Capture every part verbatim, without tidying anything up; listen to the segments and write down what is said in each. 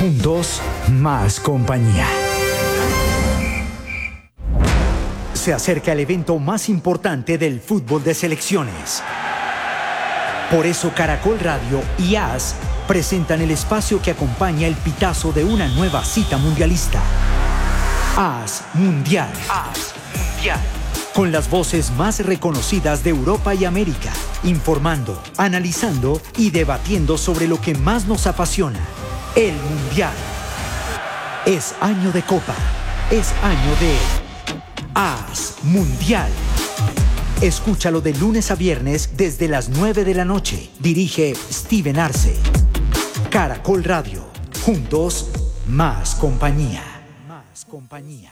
Juntos, más compañía. Se acerca el evento más importante del fútbol de selecciones. Por eso Caracol Radio y A S presentan el espacio que acompaña el pitazo de una nueva cita mundialista. A S Mundial. A S Mundial. Con las voces más reconocidas de Europa y América, informando, analizando y debatiendo sobre lo que más nos apasiona, el Mundial. Es año de Copa, es año de A S Mundial. Escúchalo de lunes a viernes desde las nueve de la noche. Dirige Steven Arce. Caracol Radio. Juntos, más compañía. Más compañía.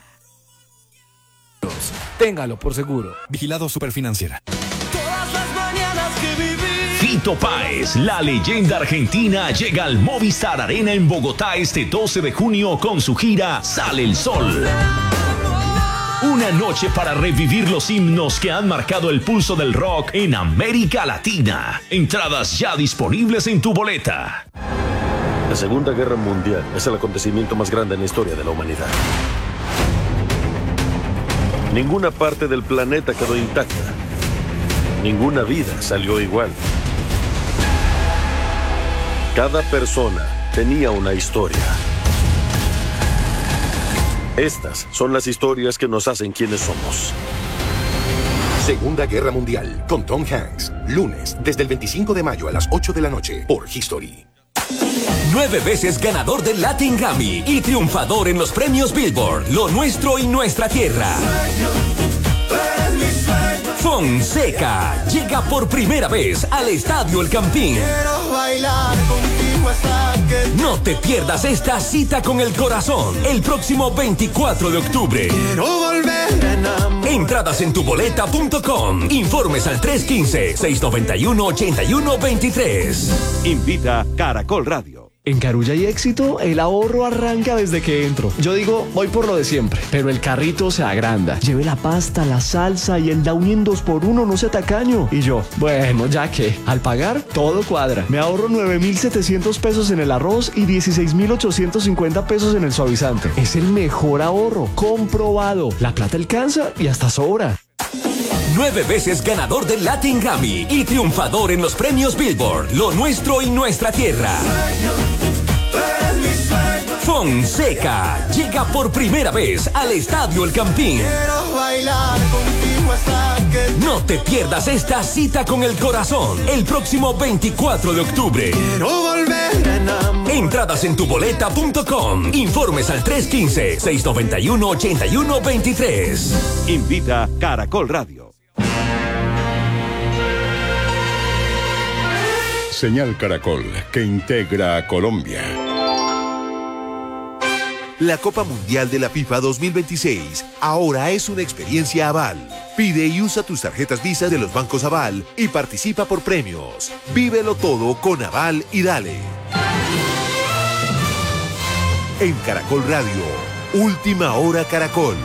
Téngalo por seguro. Vigilado Superfinanciera. Todas las mañanas que viví. Fito Páez, la leyenda argentina, llega al Movistar Arena en Bogotá este doce de junio con su gira Sale el Sol. Una noche para revivir los himnos que han marcado el pulso del rock en América Latina. Entradas ya disponibles en tu boleta. La Segunda Guerra Mundial es el acontecimiento más grande en la historia de la humanidad. Ninguna parte del planeta quedó intacta. Ninguna vida salió igual. Cada persona tenía una historia. Estas son las historias que nos hacen quienes somos. Segunda Guerra Mundial, con Tom Hanks. Lunes, desde el veinticinco de mayo a las ocho de la noche, por History. Nueve veces ganador del Latin Grammy y triunfador en los premios Billboard, Lo Nuestro y Nuestra Tierra. Fonseca llega por primera vez al Estadio El Campín. No te pierdas esta cita con el corazón el próximo veinticuatro de octubre. Entradas en tu boleta punto com. Informes al tres uno cinco, seis nueve uno, ocho uno dos tres. Invita Caracol Radio. En Carulla hay éxito, el ahorro arranca desde que entro. Yo digo, voy por lo de siempre, pero el carrito se agranda. Lleve la pasta, la salsa y el Downy en dos por uno, no sea tacaño. Y yo, bueno, ya que, al pagar, todo cuadra. Me ahorro nueve mil setecientos pesos en el arroz y dieciséis mil ochocientos cincuenta pesos en el suavizante. Es el mejor ahorro, comprobado. La plata alcanza y hasta sobra. Nueve veces ganador del Latin Grammy y triunfador en los premios Billboard, Lo Nuestro y Nuestra Tierra. Fonseca llega por primera vez al Estadio El Campín. No te pierdas esta cita con el corazón el próximo veinticuatro de octubre. Entradas en tu boleta punto com. Informes al tres uno cinco, seis nueve uno, ocho uno dos tres. Invita Caracol Radio. Señal Caracol, que integra a Colombia. La Copa Mundial de la FIFA dos mil veintiséis ahora es una experiencia Aval. Pide y usa tus tarjetas Visa de los bancos Aval y participa por premios. Vívelo todo con Aval y dale. En Caracol Radio, Última Hora Caracol.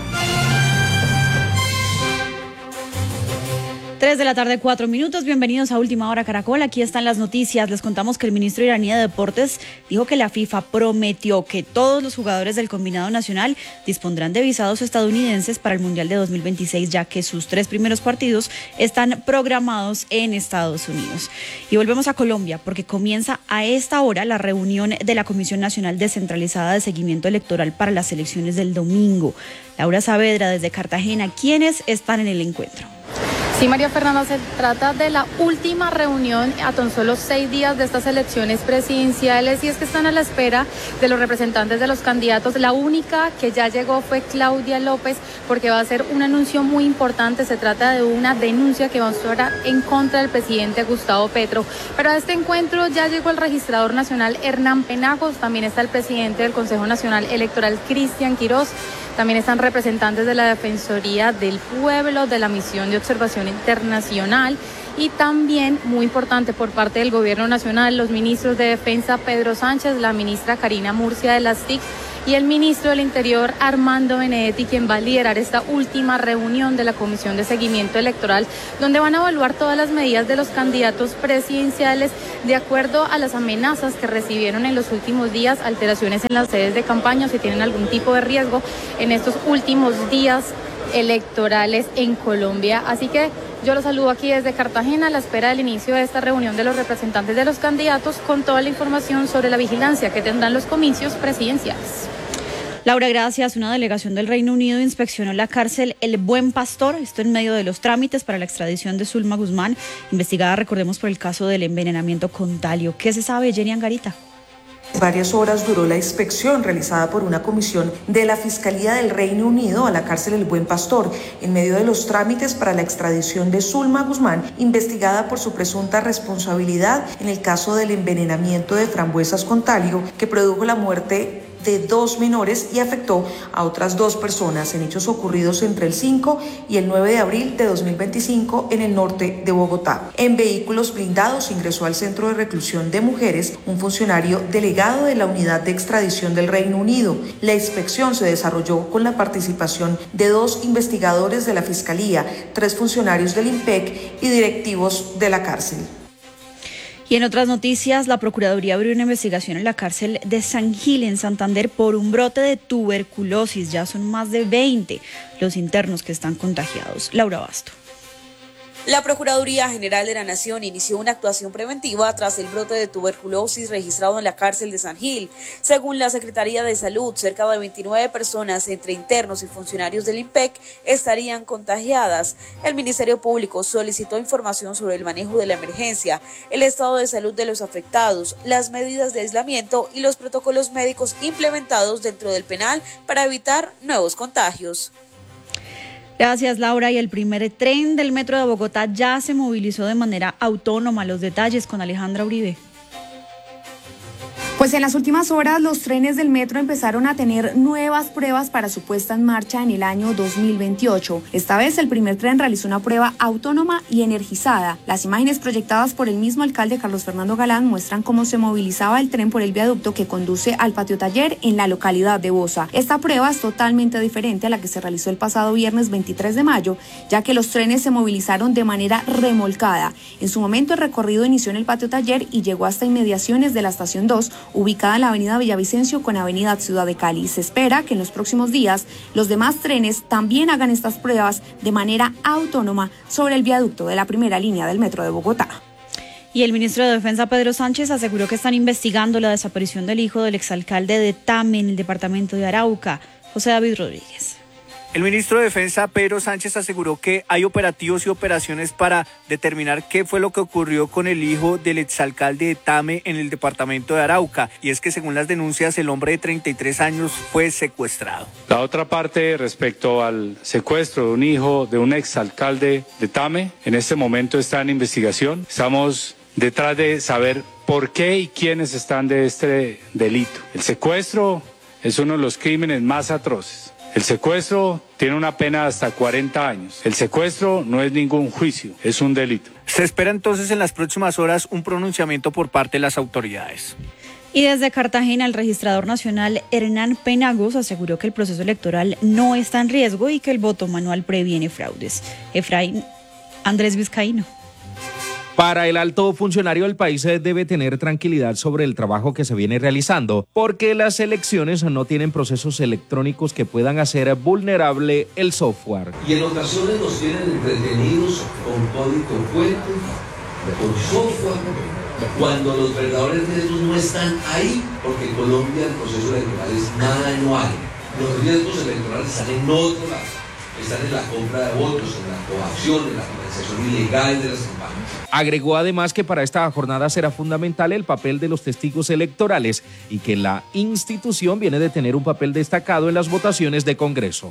Tres de la tarde, cuatro minutos. Bienvenidos a Última Hora Caracol. Aquí están las noticias. Les contamos que el ministro iraní de Deportes dijo que la FIFA prometió que todos los jugadores del combinado nacional dispondrán de visados estadounidenses para el Mundial de dos mil veintiséis, ya que sus tres primeros partidos están programados en Estados Unidos. Y volvemos a Colombia, porque comienza a esta hora la reunión de la Comisión Nacional Descentralizada de Seguimiento Electoral para las elecciones del domingo. Laura Saavedra, desde Cartagena, ¿quiénes están en el encuentro? Sí, María Fernanda, se trata de la última reunión a tan solo seis días de estas elecciones presidenciales, y es que están a la espera de los representantes de los candidatos. La única que ya llegó fue Claudia López, porque va a ser un anuncio muy importante. Se trata de una denuncia que va a estar en contra del presidente Gustavo Petro. Pero a este encuentro ya llegó el registrador nacional Hernán Penagos, también está el presidente del Consejo Nacional Electoral Cristian Quirós. También están representantes de la Defensoría del Pueblo, de la Misión de Observación Internacional, y también, muy importante, por parte del Gobierno Nacional, los ministros de Defensa Pedro Sánchez, la ministra Karina Murcia de las T I C y el ministro del Interior, Armando Benedetti, quien va a liderar esta última reunión de la Comisión de Seguimiento Electoral, donde van a evaluar todas las medidas de los candidatos presidenciales de acuerdo a las amenazas que recibieron en los últimos días, alteraciones en las sedes de campaña, si tienen algún tipo de riesgo en estos últimos días electorales en Colombia. Así que yo los saludo aquí desde Cartagena a la espera del inicio de esta reunión de los representantes de los candidatos con toda la información sobre la vigilancia que tendrán los comicios presidenciales. Laura, gracias. Una delegación del Reino Unido inspeccionó la cárcel El Buen Pastor, esto en medio de los trámites para la extradición de Zulma Guzmán, investigada, recordemos, por el caso del envenenamiento con talio. ¿Qué se sabe, Jenny Angarita? Varias horas duró la inspección realizada por una comisión de la Fiscalía del Reino Unido a la cárcel El Buen Pastor, en medio de los trámites para la extradición de Zulma Guzmán, investigada por su presunta responsabilidad en el caso del envenenamiento de frambuesas con talio que produjo la muerte de dos menores y afectó a otras dos personas en hechos ocurridos entre el cinco y el nueve de abril de dos mil veinticinco en el norte de Bogotá. En vehículos blindados ingresó al centro de reclusión de mujeres un funcionario delegado de la unidad de extradición del Reino Unido. La inspección se desarrolló con la participación de dos investigadores de la Fiscalía, tres funcionarios del IMPEC y directivos de la cárcel. Y en otras noticias, la Procuraduría abrió una investigación en la cárcel de San Gil, en Santander, por un brote de tuberculosis. Ya son más de veinte los internos que están contagiados. Laura Basto. La Procuraduría General de la Nación inició una actuación preventiva tras el brote de tuberculosis registrado en la cárcel de San Gil. Según la Secretaría de Salud, cerca de veintinueve personas, entre internos y funcionarios del IMPEC, estarían contagiadas. El Ministerio Público solicitó información sobre el manejo de la emergencia, el estado de salud de los afectados, las medidas de aislamiento y los protocolos médicos implementados dentro del penal para evitar nuevos contagios. Gracias, Laura. Y el primer tren del Metro de Bogotá ya se movilizó de manera autónoma. Los detalles con Alejandra Uribe. Pues en las últimas horas los trenes del metro empezaron a tener nuevas pruebas para su puesta en marcha en el año dos mil veintiocho. Esta vez el primer tren realizó una prueba autónoma y energizada. Las imágenes proyectadas por el mismo alcalde Carlos Fernando Galán muestran cómo se movilizaba el tren por el viaducto que conduce al patio taller en la localidad de Bosa. Esta prueba es totalmente diferente a la que se realizó el pasado viernes veintitrés de mayo, ya que los trenes se movilizaron de manera remolcada. En su momento el recorrido inició en el patio taller y llegó hasta inmediaciones de la estación dos, ubicada en la avenida Villavicencio con avenida Ciudad de Cali. Se espera que en los próximos días los demás trenes también hagan estas pruebas de manera autónoma sobre el viaducto de la primera línea del Metro de Bogotá. Y el ministro de Defensa, Pedro Sánchez, aseguró que están investigando la desaparición del hijo del exalcalde de Tame en el departamento de Arauca, José David Rodríguez. El ministro de Defensa, Pedro Sánchez, aseguró que hay operativos y operaciones para determinar qué fue lo que ocurrió con el hijo del exalcalde de Tame en el departamento de Arauca. Y es que, según las denuncias, el hombre de treinta y tres años fue secuestrado. La otra parte, respecto al secuestro de un hijo de un exalcalde de Tame, en este momento está en investigación. Estamos detrás de saber por qué y quiénes están de este delito. El secuestro es uno de los crímenes más atroces. El secuestro tiene una pena de hasta cuarenta años. El secuestro no es ningún juicio, es un delito. Se espera entonces en las próximas horas un pronunciamiento por parte de las autoridades. Y desde Cartagena, el registrador nacional Hernán Penagos aseguró que el proceso electoral no está en riesgo y que el voto manual previene fraudes. Efraín Andrés Vizcaíno. Para el alto funcionario del país debe tener tranquilidad sobre el trabajo que se viene realizando, porque las elecciones no tienen procesos electrónicos que puedan hacer vulnerable el software. Y en ocasiones nos tienen entretenidos con código fuente, con software, cuando los verdaderos riesgos no están ahí, porque en Colombia el proceso electoral es manual. Los riesgos electorales están en otro lado, están en la compra de votos, en la coacción, en la financiación ilegal de las campañas. Agregó además que para esta jornada será fundamental el papel de los testigos electorales y que la institución viene de tener un papel destacado en las votaciones de Congreso.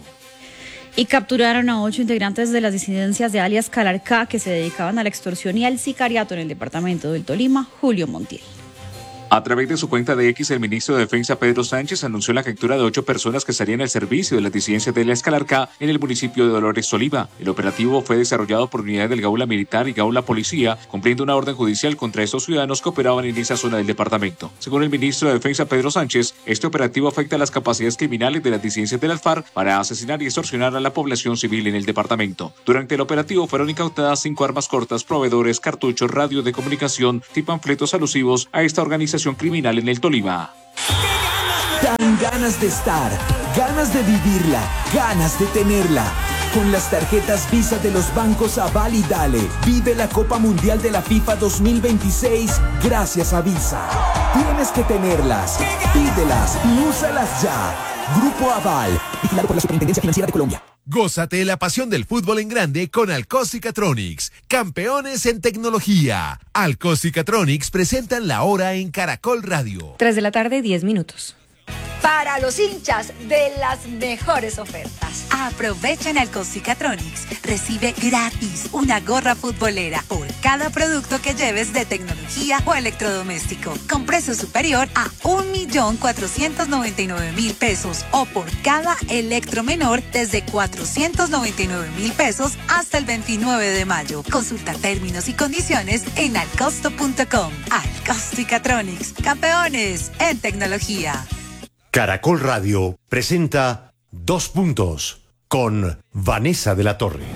Y capturaron a ocho integrantes de las disidencias de alias Calarcá que se dedicaban a la extorsión y al sicariato en el departamento del Tolima, Julio Montiel. A través de su cuenta de X, el ministro de Defensa Pedro Sánchez anunció la captura de ocho personas que estarían al servicio de las disidencias de la Escalarca en el municipio de Dolores Tolima. El operativo fue desarrollado por unidades del Gaula Militar y Gaula Policía, cumpliendo una orden judicial contra estos ciudadanos que operaban en esa zona del departamento. Según el ministro de Defensa Pedro Sánchez, este operativo afecta a las capacidades criminales de las disidencias de las FARC para asesinar y extorsionar a la población civil en el departamento. Durante el operativo fueron incautadas cinco armas cortas, proveedores, cartuchos, radios de comunicación y panfletos alusivos a esta organización criminal en el Tolima. Dan ganas de estar, ganas de vivirla, ganas de tenerla. Con las tarjetas Visa de los bancos Aval y Dale, vive la Copa Mundial de la FIFA dos mil veintiséis gracias a Visa. Tienes que tenerlas, pídelas y úsalas ya. Grupo Aval, vigilado por la Superintendencia Financiera de Colombia. Gózate la pasión del fútbol en grande con Alcos y Catronics, campeones en tecnología. Alcos y Catronics presentan la hora en Caracol Radio. tres de la tarde, diez minutos. Para los hinchas de las mejores ofertas. Aprovecha en Alcos y Catronics. Recibe gratis una gorra futbolera por cada producto que lleves de tecnología o electrodoméstico, con precio superior a un millón cuatrocientos noventa y nueve mil pesos, o por cada electro menor desde cuatrocientos noventa y nueve mil pesos hasta el veintinueve de mayo. Consulta términos y condiciones en alcosto punto com. Alcosto y Catronics, campeones en tecnología. Caracol Radio presenta Dos Puntos con Vanessa de la Torre.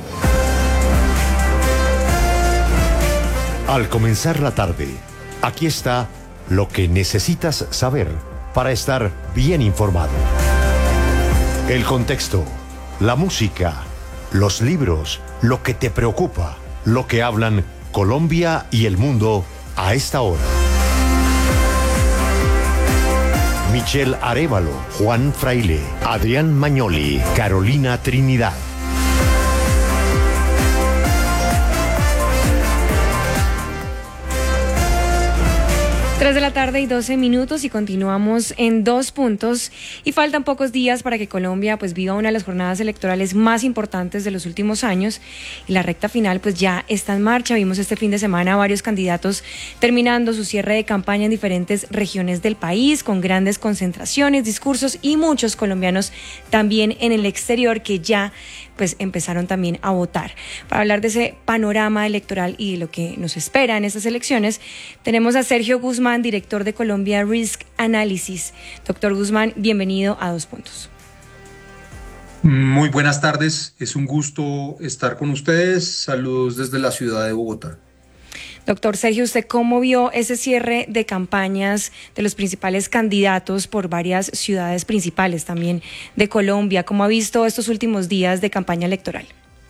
Al comenzar la tarde, aquí está lo que necesitas saber para estar bien informado. El contexto, la música, los libros, lo que te preocupa, lo que hablan Colombia y el mundo a esta hora. Michelle Arévalo, Juan Fraile, Adrián Mañoli, Carolina Trinidad. tres de la tarde y doce minutos y continuamos en Dos Puntos, y faltan pocos días para que Colombia pues viva una de las jornadas electorales más importantes de los últimos años, y la recta final pues ya está en marcha. Vimos este fin de semana varios candidatos terminando su cierre de campaña en diferentes regiones del país, con grandes concentraciones, discursos, y muchos colombianos también en el exterior que ya pues empezaron también a votar. Para hablar de ese panorama electoral y de lo que nos espera en estas elecciones, tenemos a Sergio Guzmán, director de Colombia Risk Analysis. Doctor Guzmán, bienvenido a Dos Puntos. Muy buenas tardes, es un gusto estar con ustedes. Saludos desde la ciudad de Bogotá. Doctor Sergio, ¿usted cómo vio ese cierre de campañas de los principales candidatos por varias ciudades principales también de Colombia? ¿Cómo ha visto estos últimos días de campaña electoral?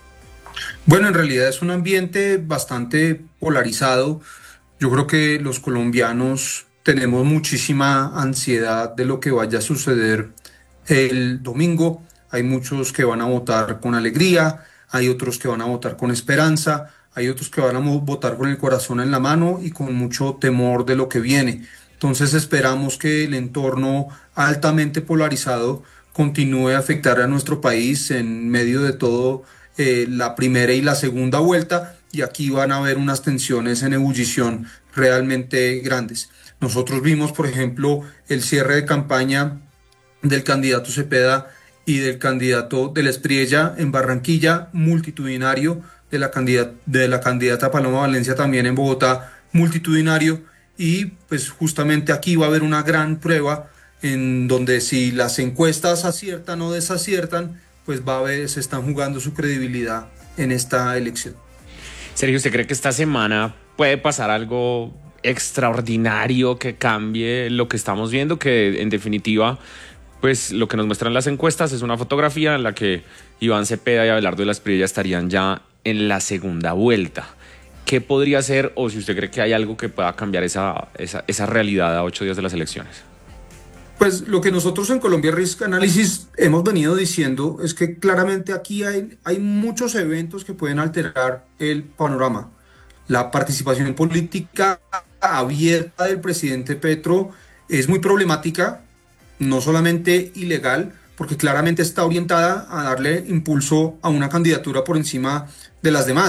Bueno, en realidad es un ambiente bastante polarizado. Yo creo que los colombianos tenemos muchísima ansiedad de lo que vaya a suceder el domingo. Hay muchos que van a votar con alegría, hay otros que van a votar con esperanza, hay otros que van a votar con el corazón en la mano y con mucho temor de lo que viene. Entonces esperamos que el entorno altamente polarizado continúe a afectar a nuestro país en medio de todo eh, la primera y la segunda vuelta, y aquí van a haber unas tensiones en ebullición realmente grandes. Nosotros vimos, por ejemplo, el cierre de campaña del candidato Cepeda y del candidato de la Espriella en Barranquilla, multitudinario, de la candidata, de la candidata Paloma Valencia también en Bogotá, multitudinario, y pues justamente aquí va a haber una gran prueba en donde si las encuestas aciertan o desaciertan, pues va a haber, se están jugando su credibilidad en esta elección. Sergio, ¿usted cree que esta semana puede pasar algo extraordinario que cambie lo que estamos viendo? Que en definitiva, pues lo que nos muestran las encuestas es una fotografía en la que Iván Cepeda y Abelardo de la Espriella estarían ya en la segunda vuelta. ¿Qué podría ser, o si usted cree que hay algo que pueda cambiar esa, esa, esa realidad a ocho días de las elecciones? Pues lo que nosotros en Colombia Risk Analysis hemos venido diciendo es que claramente aquí hay, hay muchos eventos que pueden alterar el panorama. La participación política abierta del presidente Petro es muy problemática, no solamente ilegal, porque claramente está orientada a darle impulso a una candidatura por encima de las demás.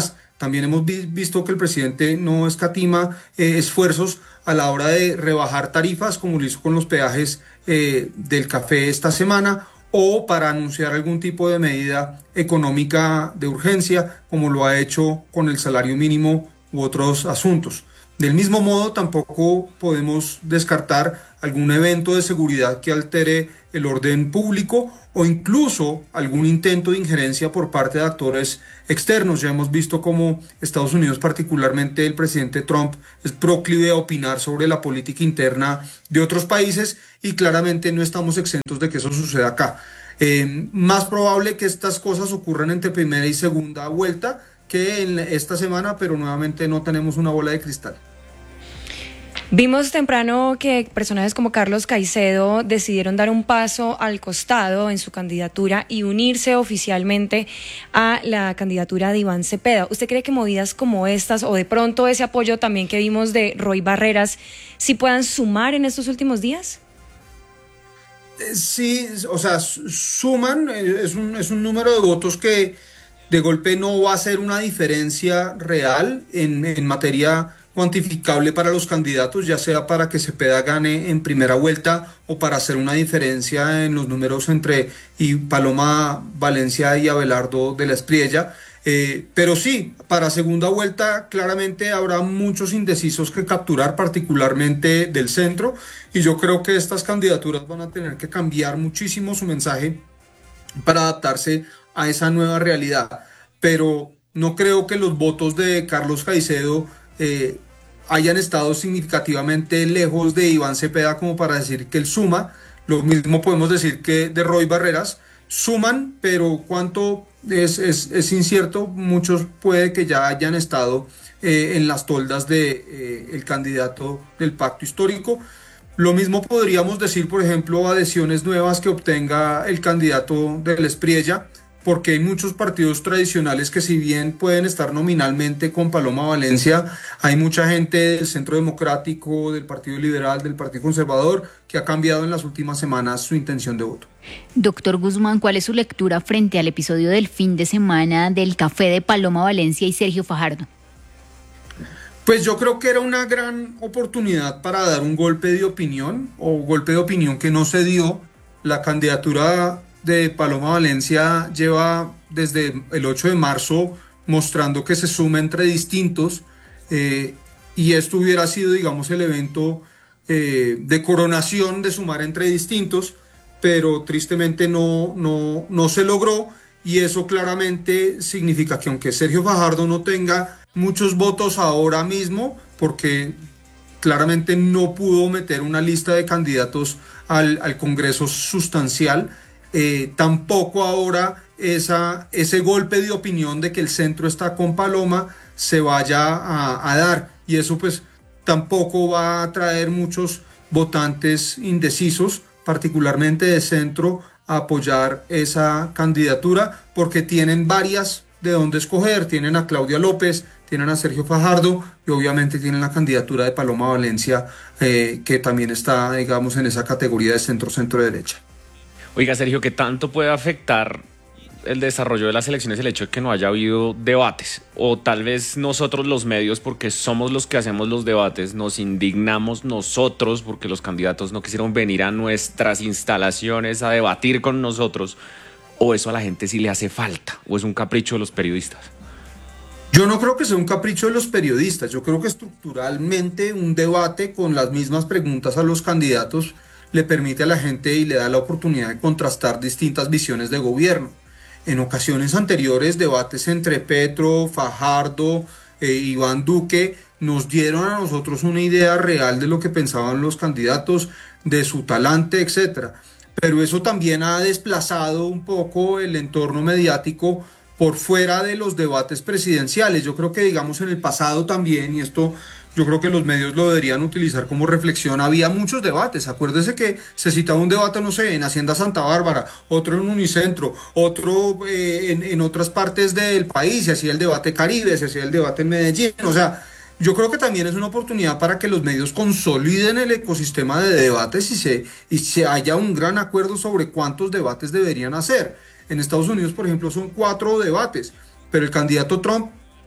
También hemos vi- visto que el presidente no escatima eh, esfuerzos a la hora de rebajar tarifas, como lo hizo con los peajes eh, del café esta semana, o para anunciar algún tipo de medida económica de urgencia, como lo ha hecho con el salario mínimo u otros asuntos. Del mismo modo, tampoco podemos descartar algún evento de seguridad que altere el orden público o incluso algún intento de injerencia por parte de actores externos. Ya hemos visto cómo Estados Unidos, particularmente el presidente Trump, es proclive a opinar sobre la política interna de otros países y claramente no estamos exentos de que eso suceda acá. Eh, más probable que estas cosas ocurran entre primera y segunda vuelta que en esta semana, pero nuevamente no tenemos una bola de cristal. Vimos temprano que personajes como Carlos Caicedo decidieron dar un paso al costado en su candidatura y unirse oficialmente a la candidatura de Iván Cepeda. ¿Usted cree que movidas como estas o de pronto ese apoyo también que vimos de Roy Barreras sí puedan sumar en estos últimos días? Sí, o sea, suman, es un, es un número de votos que de golpe no va a ser una diferencia real en, en materia cuantificable para los candidatos, ya sea para que Cepeda gane en primera vuelta o para hacer una diferencia en los números entre y Paloma Valencia y Abelardo de la Espriella. Eh, pero sí, para segunda vuelta claramente habrá muchos indecisos que capturar, particularmente del centro, y yo creo que estas candidaturas van a tener que cambiar muchísimo su mensaje para adaptarse a esa nueva realidad. Pero no creo que los votos de Carlos Caicedo eh, hayan estado significativamente lejos de Iván Cepeda como para decir que él suma. Lo mismo podemos decir que de Roy Barreras. Suman, pero cuánto es, es, es incierto. Muchos puede que ya hayan estado eh, en las toldas de eh, el candidato del pacto histórico. Lo mismo podríamos decir, por ejemplo, adhesiones nuevas que obtenga el candidato de la Espriella, porque hay muchos partidos tradicionales que, si bien pueden estar nominalmente con Paloma Valencia, hay mucha gente del Centro Democrático, del Partido Liberal, del Partido Conservador, que ha cambiado en las últimas semanas su intención de voto. Doctor Guzmán, ¿cuál es su lectura frente al episodio del fin de semana del café de Paloma Valencia y Sergio Fajardo? Pues yo creo que era una gran oportunidad para dar un golpe de opinión, o golpe de opinión que no se dio. La candidatura de Paloma Valencia lleva desde el ocho de marzo mostrando que se suma entre distintos, eh, y esto hubiera sido, digamos, el evento eh, de coronación de sumar entre distintos, pero tristemente no, no, no se logró, y eso claramente significa que aunque Sergio Fajardo no tenga muchos votos ahora mismo, porque claramente no pudo meter una lista de candidatos al, al Congreso sustancial, Eh, tampoco ahora esa, ese golpe de opinión de que el centro está con Paloma se vaya a, a dar, y eso pues tampoco va a traer muchos votantes indecisos, particularmente de centro, a apoyar esa candidatura, porque tienen varias de dónde escoger. Tienen a Claudia López, tienen a Sergio Fajardo y obviamente tienen la candidatura de Paloma Valencia, eh, que también está, digamos, en esa categoría de centro-centro-derecha. Oiga, Sergio, ¿qué tanto puede afectar el desarrollo de las elecciones el hecho de que no haya habido debates? O tal vez nosotros los medios, porque somos los que hacemos los debates, nos indignamos nosotros porque los candidatos no quisieron venir a nuestras instalaciones a debatir con nosotros. ¿O eso a la gente sí le hace falta? ¿O es un capricho de los periodistas? Yo no creo que sea un capricho de los periodistas. Yo creo que estructuralmente un debate con las mismas preguntas a los candidatos le permite a la gente y le da la oportunidad de contrastar distintas visiones de gobierno. En ocasiones anteriores, debates entre Petro, Fajardo, eh, Iván Duque nos dieron a nosotros una idea real de lo que pensaban los candidatos, de su talante, etcétera. Pero eso también ha desplazado un poco el entorno mediático por fuera de los debates presidenciales. Yo creo que, digamos, en el pasado también, y esto yo creo que los medios lo deberían utilizar como reflexión, había muchos debates. Acuérdese que se citaba un debate, no sé, en Hacienda Santa Bárbara, otro en Unicentro, otro eh, en, en otras partes del país, se hacía el debate Caribe, se hacía el debate en Medellín. O sea, yo creo que también es una oportunidad para que los medios consoliden el ecosistema de debates y se, y se haya un gran acuerdo sobre cuántos debates deberían hacer. En Estados Unidos, por ejemplo, son cuatro debates, pero el candidato Trump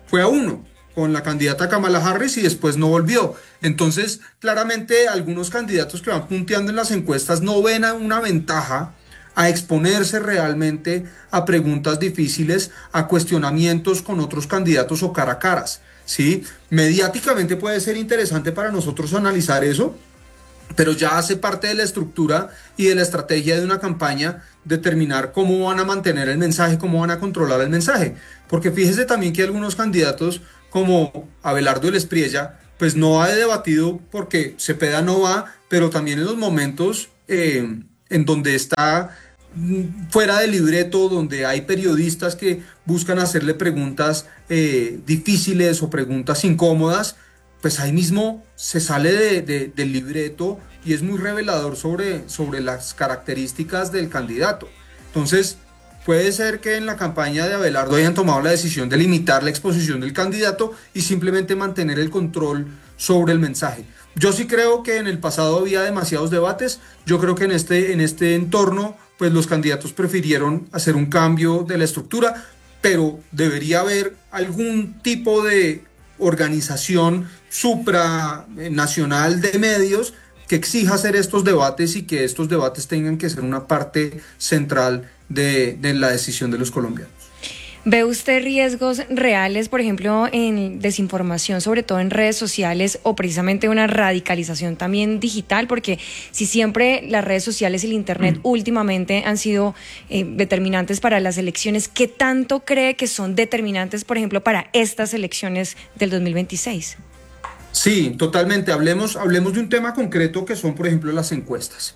fue a uno con la candidata Kamala Harris y después no volvió. Entonces, claramente algunos candidatos que van punteando en las encuestas no ven a una ventaja a exponerse realmente a preguntas difíciles, a cuestionamientos con otros candidatos o cara a caras, ¿sí? Mediáticamente puede ser interesante para nosotros analizar eso, pero ya hace parte de la estructura y de la estrategia de una campaña determinar cómo van a mantener el mensaje, cómo van a controlar el mensaje. Porque fíjese también que algunos candidatos como Abelardo El Espriella, pues no ha debatido porque Cepeda no va, pero también en los momentos eh, en donde está fuera del libreto, donde hay periodistas que buscan hacerle preguntas eh, difíciles o preguntas incómodas, pues ahí mismo se sale de, de, del libreto y es muy revelador sobre, sobre las características del candidato. Entonces, puede ser que en la campaña de Abelardo hayan tomado la decisión de limitar la exposición del candidato y simplemente mantener el control sobre el mensaje. Yo sí creo que en el pasado había demasiados debates. Yo creo que en este, en este entorno, pues los candidatos prefirieron hacer un cambio de la estructura, pero debería haber algún tipo de organización supranacional de medios que exija hacer estos debates y que estos debates tengan que ser una parte central de, de la decisión de los colombianos. ¿Ve usted riesgos reales, por ejemplo, en desinformación, sobre todo en redes sociales, o precisamente una radicalización también digital? Porque si siempre las redes sociales y el Internet mm. últimamente han sido eh, determinantes para las elecciones, ¿qué tanto cree que son determinantes, por ejemplo, para estas elecciones del dos mil veintiséis? Sí, totalmente. Hablemos, hablemos de un tema concreto que son, por ejemplo, las encuestas.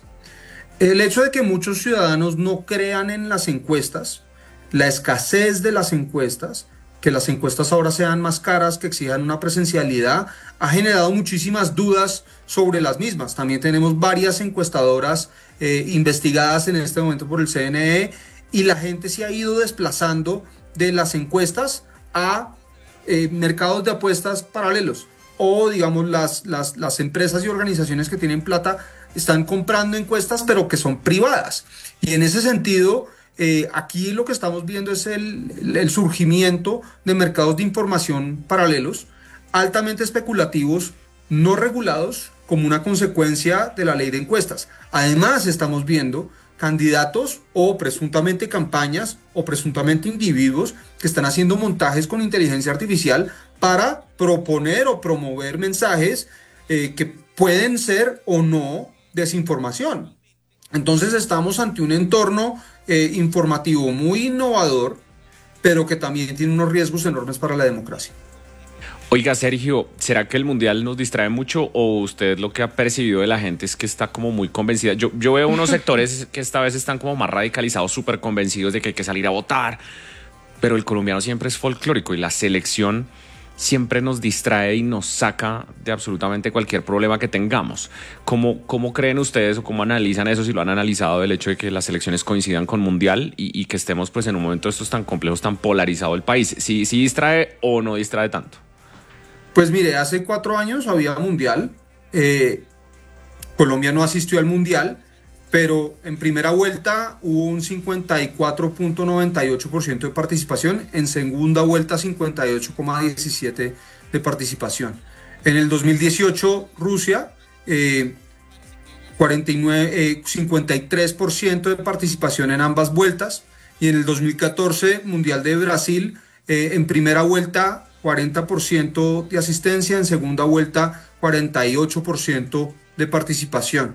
El hecho de que muchos ciudadanos no crean en las encuestas, la escasez de las encuestas, que las encuestas ahora sean más caras, que exijan una presencialidad, ha generado muchísimas dudas sobre las mismas. También tenemos varias encuestadoras eh, investigadas en este momento por el C N E y la gente se ha ido desplazando de las encuestas a eh, mercados de apuestas paralelos, o digamos las, las, las empresas y organizaciones que tienen plata están comprando encuestas pero que son privadas. Y en ese sentido, Eh, aquí lo que estamos viendo es el, el surgimiento de mercados de información paralelos, altamente especulativos, no regulados, como una consecuencia de la ley de encuestas. Además, estamos viendo candidatos o presuntamente campañas o presuntamente individuos que están haciendo montajes con inteligencia artificial para proponer o promover mensajes eh, que pueden ser o no desinformación. Entonces estamos ante un entorno eh, informativo muy innovador, pero que también tiene unos riesgos enormes para la democracia. Oiga, Sergio, ¿será que el Mundial nos distrae mucho o usted lo que ha percibido de la gente es que está como muy convencida? Yo, yo veo unos sectores que esta vez están como más radicalizados, súper convencidos de que hay que salir a votar, pero el colombiano siempre es folclórico y la selección siempre nos distrae y nos saca de absolutamente cualquier problema que tengamos. ¿Cómo, cómo creen ustedes o cómo analizan eso, si lo han analizado, del hecho de que las elecciones coincidan con Mundial y, y que estemos pues en un momento de estos tan complejos, tan polarizado el país? ¿Sí, sí distrae o no distrae tanto? Pues mire, hace cuatro años había Mundial, eh, Colombia no asistió al Mundial, pero en primera vuelta hubo un cincuenta y cuatro punto noventa y ocho por ciento de participación, en segunda vuelta cincuenta y ocho punto diecisiete por ciento de participación. En el dos mil dieciocho, Rusia, eh, cuarenta y nueve, eh, cincuenta y tres por ciento de participación en ambas vueltas, y en el dos mil catorce, Mundial de Brasil, eh, en primera vuelta cuarenta por ciento de asistencia, en segunda vuelta cuarenta y ocho por ciento de participación.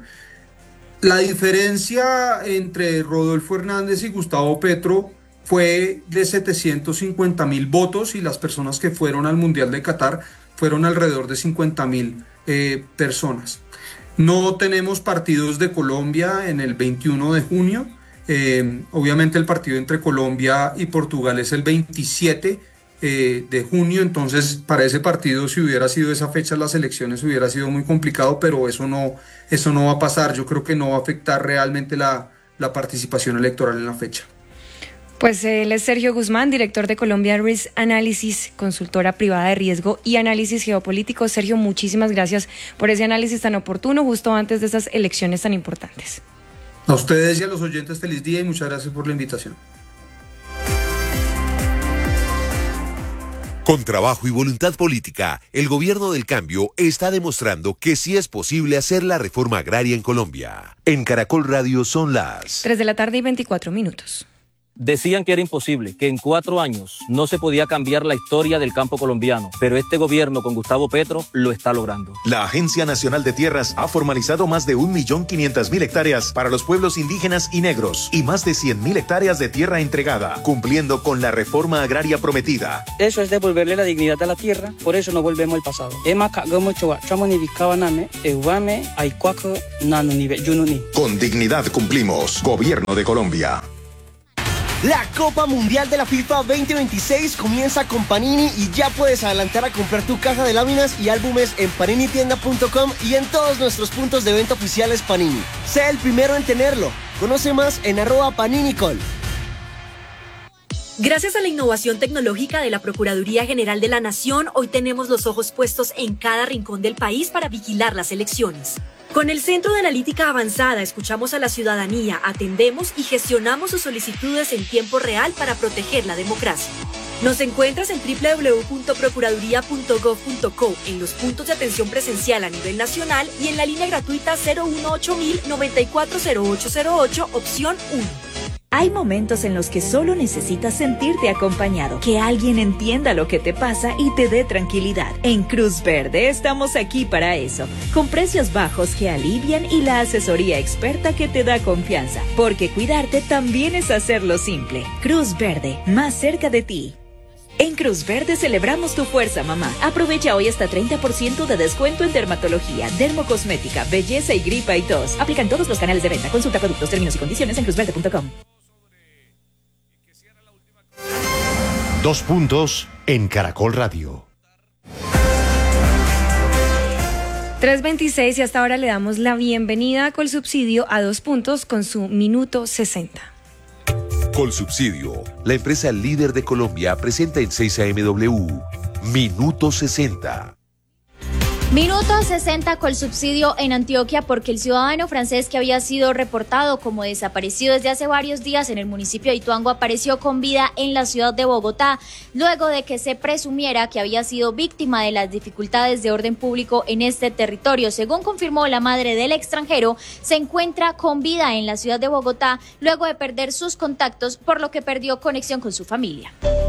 La diferencia entre Rodolfo Hernández y Gustavo Petro fue de setecientos cincuenta mil votos y las personas que fueron al Mundial de Qatar fueron alrededor de cincuenta mil eh, personas. No tenemos partidos de Colombia en el veintiuno de junio. Eh, obviamente el partido entre Colombia y Portugal es el veintisiete eh, de junio, entonces para ese partido, si hubiera sido esa fecha las elecciones, hubiera sido muy complicado, pero eso no, eso no va a pasar. Yo creo que no va a afectar realmente la, la participación electoral en la fecha. Pues él es Sergio Guzmán, director de Colombia Risk Analysis, consultora privada de riesgo y análisis geopolítico. Sergio, muchísimas gracias por ese análisis tan oportuno justo antes de esas elecciones tan importantes. A ustedes y a los oyentes, feliz día y muchas gracias por la invitación. Con trabajo y voluntad política, el gobierno del cambio está demostrando que sí es posible hacer la reforma agraria en Colombia. En Caracol Radio son las tres de la tarde y veinticuatro minutos. Decían que era imposible, que en cuatro años no se podía cambiar la historia del campo colombiano, pero este gobierno con Gustavo Petro lo está logrando. La Agencia Nacional de Tierras ha formalizado más de un millón quinientas mil hectáreas para los pueblos indígenas y negros y más de cien mil hectáreas de tierra entregada, cumpliendo con la reforma agraria prometida. Eso es devolverle la dignidad a la tierra, por eso no volvemos al pasado. Con dignidad cumplimos. Gobierno de Colombia. La Copa Mundial de la FIFA veinte veintiséis comienza con Panini y ya puedes adelantar a comprar tu caja de láminas y álbumes en panini tienda punto com y en todos nuestros puntos de venta oficiales Panini. Sé el primero en tenerlo. Conoce más en arroba paninicol. Gracias a la innovación tecnológica de la Procuraduría General de la Nación, hoy tenemos los ojos puestos en cada rincón del país para vigilar las elecciones. Con el Centro de Analítica Avanzada escuchamos a la ciudadanía, atendemos y gestionamos sus solicitudes en tiempo real para proteger la democracia. Nos encuentras en doble u doble u doble u punto procuraduría punto gov punto co, en los puntos de atención presencial a nivel nacional y en la línea gratuita cero uno ocho mil noventa y cuatro cero ocho cero ocho, opción uno. Hay momentos en los que solo necesitas sentirte acompañado, que alguien entienda lo que te pasa y te dé tranquilidad. En Cruz Verde estamos aquí para eso, con precios bajos que alivian y la asesoría experta que te da confianza, porque cuidarte también es hacerlo simple. Cruz Verde, más cerca de ti. En Cruz Verde celebramos tu fuerza, mamá. Aprovecha hoy hasta treinta por ciento de descuento en dermatología, dermocosmética, belleza y gripa y tos. Aplican todos los canales de venta. Consulta productos, términos y condiciones en cruz verde punto com. Dos puntos en Caracol Radio. tres veintiséis y hasta ahora le damos la bienvenida a Colsubsidio a Dos Puntos con su Minuto sesenta. Colsubsidio, la empresa líder de Colombia, presenta en seis A M W Minuto sesenta. Minuto sesenta Colsubsidio en Antioquia, porque el ciudadano francés que había sido reportado como desaparecido desde hace varios días en el municipio de Ituango apareció con vida en la ciudad de Bogotá, luego de que se presumiera que había sido víctima de las dificultades de orden público en este territorio. Según confirmó la madre del extranjero, se encuentra con vida en la ciudad de Bogotá luego de perder sus contactos, por lo que perdió conexión con su familia.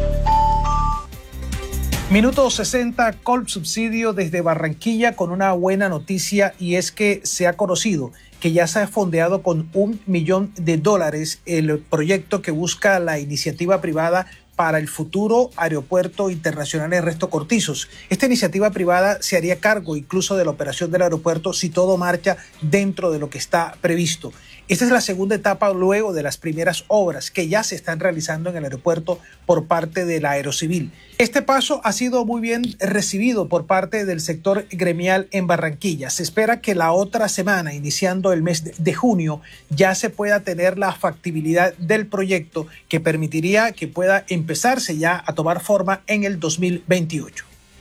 Minuto sesenta, Colsubsidio desde Barranquilla con una buena noticia, y es que se ha conocido que ya se ha fondeado con un millón de dólares el proyecto que busca la iniciativa privada para el futuro Aeropuerto Internacional Ernesto Cortizos. Esta iniciativa privada se haría cargo incluso de la operación del aeropuerto si todo marcha dentro de lo que está previsto. Esta es la segunda etapa luego de las primeras obras que ya se están realizando en el aeropuerto por parte de la Aerocivil. Este paso ha sido muy bien recibido por parte del sector gremial en Barranquilla. Se espera que la otra semana, iniciando el mes de junio, ya se pueda tener la factibilidad del proyecto que permitiría que pueda empezarse ya a tomar forma en el dos mil veintiocho.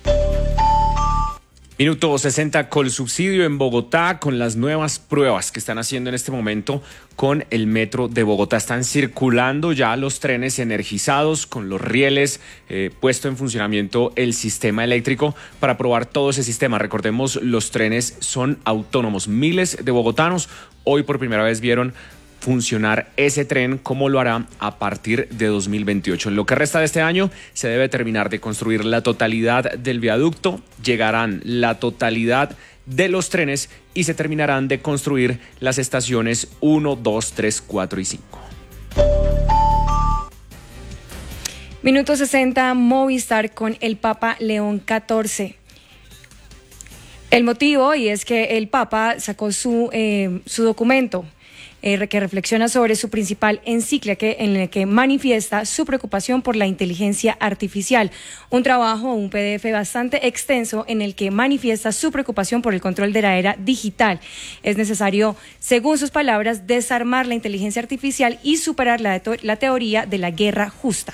Minuto sesenta, Colsubsidio en Bogotá con las nuevas pruebas que están haciendo en este momento con el metro de Bogotá. Están circulando ya los trenes energizados con los rieles, eh, puesto en funcionamiento el sistema eléctrico para probar todo ese sistema. Recordemos, los trenes son autónomos. Miles de bogotanos hoy por primera vez vieron funcionar ese tren, como lo hará a partir de dos mil veintiocho. En lo que resta de este año se debe terminar de construir la totalidad del viaducto, llegarán la totalidad de los trenes y se terminarán de construir las estaciones uno, dos, tres, cuatro y cinco. Minuto sesenta, Movistar con el Papa León catorce. El motivo, y es que el Papa sacó su, eh, su documento Eh, que reflexiona sobre su principal encíclica, en el que manifiesta su preocupación por la inteligencia artificial. Un trabajo, un P D F bastante extenso en el que manifiesta su preocupación por el control de la era digital. Es necesario, según sus palabras, desarmar la inteligencia artificial y superar la, la teoría de la guerra justa.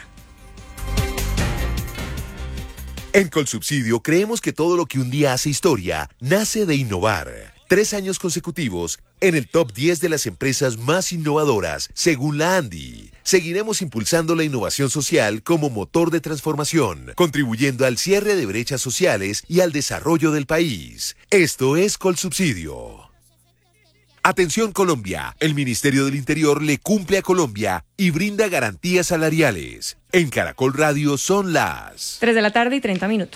En Colsubsidio creemos que todo lo que un día hace historia nace de innovar. Tres años consecutivos en el top diez de las empresas más innovadoras, según la ANDI. seguiremos impulsando la innovación social como motor de transformación, contribuyendo al cierre de brechas sociales y al desarrollo del país. Esto es Colsubsidio. Atención Colombia, el Ministerio del Interior le cumple a Colombia y brinda garantías salariales. En Caracol Radio son las tres de la tarde y treinta minutos.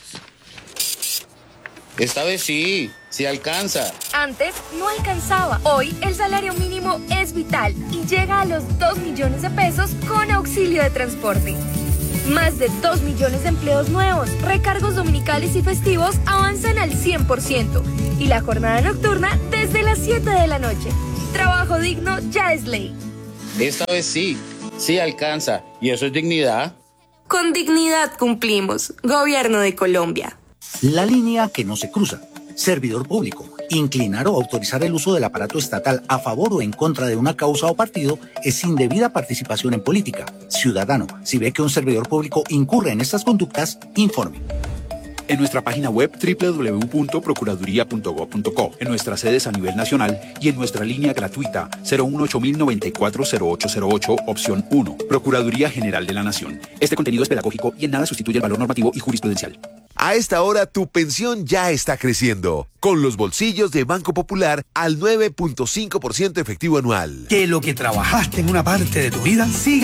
Esta vez sí, sí alcanza. Antes no alcanzaba. Hoy el salario mínimo es vital y llega a los dos millones de pesos con auxilio de transporte. Más de dos millones de empleos nuevos, recargos dominicales y festivos avanzan al cien por ciento y la jornada nocturna desde las siete de la noche. Trabajo digno ya es ley. Esta vez sí, sí alcanza. ¿Y eso es dignidad? Con dignidad cumplimos. Gobierno de Colombia. La línea que no se cruza. Servidor público. Inclinar o autorizar el uso del aparato estatal a favor o en contra de una causa o partido es indebida participación en política. Ciudadano, si ve que un servidor público incurre en estas conductas, informe. En nuestra página web doble u doble u doble u punto procuraduría punto gob punto co, en nuestras sedes a nivel nacional y en nuestra línea gratuita cero uno ocho mil noventa y cuatro cero ocho cero ocho, opción uno. Procuraduría General de la Nación. Este contenido es pedagógico y en nada sustituye el valor normativo y jurisprudencial. A esta hora tu pensión ya está creciendo, con los bolsillos de Banco Popular al nueve punto cinco por ciento efectivo anual. Que lo que trabajaste en una parte de tu vida siga